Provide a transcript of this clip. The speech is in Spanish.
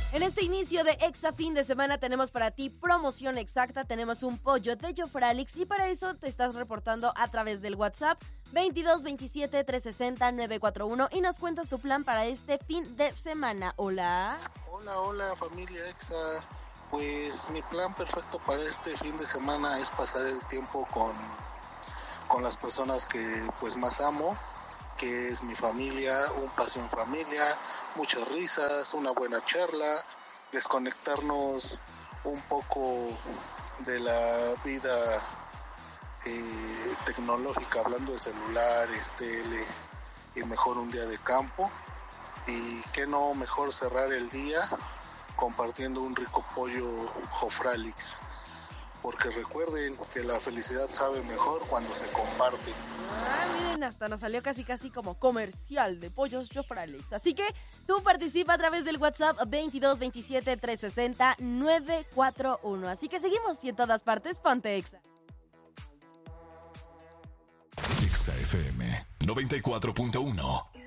En este inicio de Exa fin de semana tenemos para ti promoción exacta, tenemos un pollo de Jofralix y para eso te estás reportando a través del WhatsApp 22 27 360 941 y nos cuentas tu plan para este fin de semana. Hola. Hola familia Exa. Pues mi plan perfecto para este fin de semana es pasar el tiempo con las personas que pues más amo, que es mi familia, un paseo en familia, muchas risas, una buena charla, desconectarnos un poco de la vida tecnológica, hablando de celulares, tele, y mejor un día de campo. Y qué no mejor cerrar el día compartiendo un rico pollo Jofralix, porque recuerden que la felicidad sabe mejor cuando se comparte. Miren, hasta nos salió casi como comercial de pollos Jofralix. Así que tú participa a través del WhatsApp 22 27 360 941. Así que seguimos y en todas partes ponte Exa. Exa FM 94.1.